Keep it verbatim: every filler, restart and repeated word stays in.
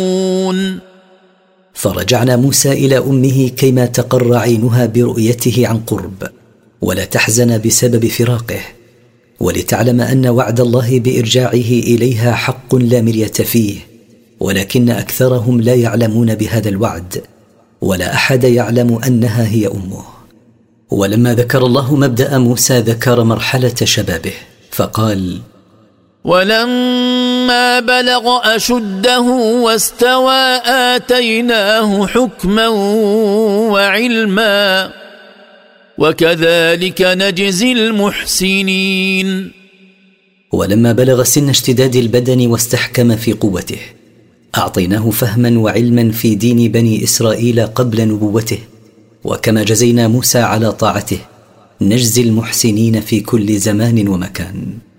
فرجعنا موسى إلى أمه كيما تقر عينها برؤيته عن قرب ولا تحزن بسبب فراقه، ولتعلم أن وعد الله بإرجاعه إليها حق لا مرية فيه، ولكن أكثرهم لا يعلمون بهذا الوعد، ولا أحد يعلم أنها هي أمه. ولما ذكر الله مبدأ موسى ذكر مرحلة شبابه فقال: ولما بلغ أشده واستوى آتيناه حكما وعلما وكذلك نجزي المحسنين. ولما بلغ سن اشتداد البدن واستحكم في قوته أعطيناه فهما وعلما في دين بني إسرائيل قبل نبوته، وكما جزينا موسى على طاعته نجزي المحسنين في كل زمان ومكان.